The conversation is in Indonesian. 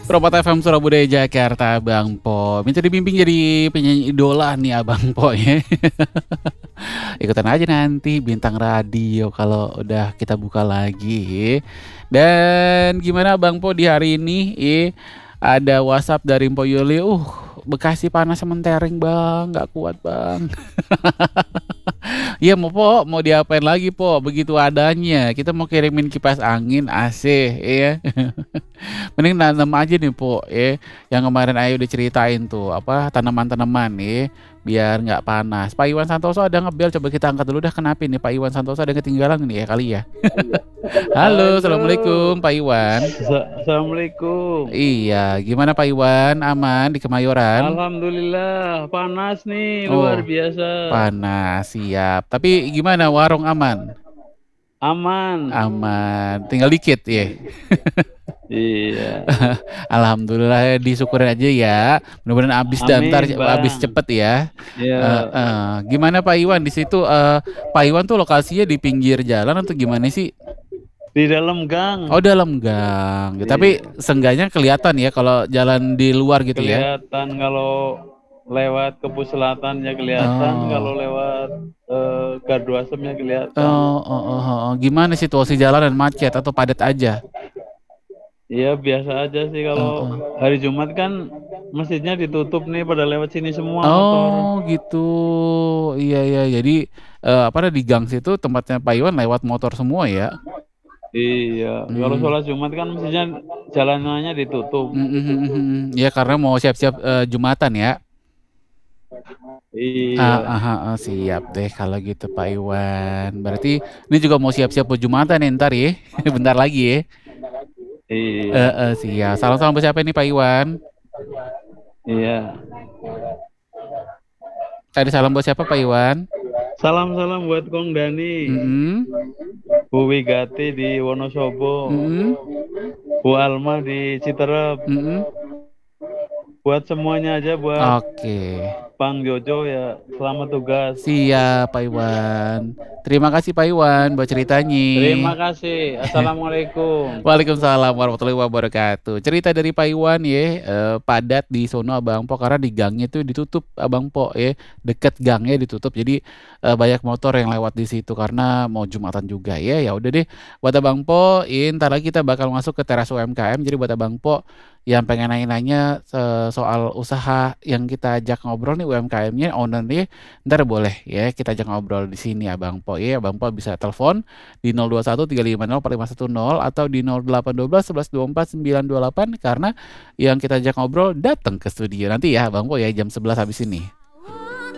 Robat FM Surabaya Jakarta, Bang Po. Minta dibimbing jadi penyanyi idola nih Abang Po ya. Ikutan aja nanti bintang radio kalau udah kita buka lagi. Dan gimana Bang Po di hari ini? Ada WhatsApp dari Mpo Yuli. Bekasi panas mentereng Bang, nggak kuat Bang. Iya mau Po, mau diapain lagi Po? Begitu adanya. Kita mau kirimin kipas angin AC ya. Mending nanam aja nih Po, yang kemarin Ayu udah ceritain tuh apa tanaman-tanaman nih biar nggak panas. Pak Iwan Santoso ada ngebel, coba kita angkat dulu dah. Kenapa nih Pak Iwan Santoso ada ketinggalan nih ya kali ya? Halo, Halo, assalamualaikum Pak Iwan. Assalamualaikum. Iya, gimana Pak Iwan? Aman di Kemayoran? Alhamdulillah, panas nih, luar Oh, biasa. panas, siap. Tapi gimana warung aman? Aman. Aman, tinggal dikit ya. Iya. Alhamdulillah ya, disyukurin aja ya. Mudah-mudahan habis dan ntar Amin, habis Bang. cepet ya. Ya, Gimana Pak Iwan di situ? Pak Iwan tuh lokasinya di pinggir jalan atau gimana sih? di dalam gang. Oh dalam gang. Tapi Iya. seenggaknya kelihatan ya kalau jalan di luar gitu ya. Kelihatan kalau lewat Kebun Selatan ya kelihatan, kalau Oh. lewat Gardu Asemnya kelihatan. Oh, oh, oh, oh. Gimana situasi jalan dan macet atau padat aja? Iya, biasa aja sih Oh, kalau oh. hari Jumat kan masjidnya ditutup nih, pada lewat sini semua motor. Oh gitu, iya iya. Jadi apa ada di gang situ tempatnya Pak Iwan lewat motor semua ya? Iya, kalau Hmm. sholat Jumat kan mestinya jalanannya ditutup. Ya karena mau siap-siap Jumatan ya. Iya, Siap deh kalau gitu Pak Iwan. Berarti ini juga mau siap-siap buat Jumatan nih ntar ya. Bentar lagi ya. iya, Siap. Salam-salam buat siapa nih Pak Iwan? iya. Tadi salam buat siapa Pak Iwan? Salam-salam buat Kong Dani, Mm-mm. Bu Wigati di Wonosobo, Mm-mm. Bu Alma di Citerep, Mm-mm. buat semuanya aja, buat Oke. Bang Jojo ya, selamat tugas. Siap Pak Iwan. Terima kasih Pak Iwan buat ceritanya. Terima kasih. Assalamualaikum. Waalaikumsalam warahmatullahi wabarakatuh. Cerita dari Pak Iwan ya, padat di sono Abang Po karena di gangnya itu ditutup Abang Po ya, deket gangnya ditutup jadi banyak motor yang lewat di situ karena mau Jumatan juga ya. Ya udah deh, buat Abang Po, ntar lagi kita bakal masuk ke teras UMKM. Jadi buat Abang Po yang pengen nanya-nanya soal usaha yang kita ajak ngobrol nih UMKM-nya, owner-nya, ntar boleh ya kita ajak ngobrol di sini Abang Po ya. Abang Po bisa telepon di 021 350 4510 atau di 0812 11 24 928 karena yang kita ajak ngobrol datang ke studio nanti ya Bang Po ya jam 11 habis ini.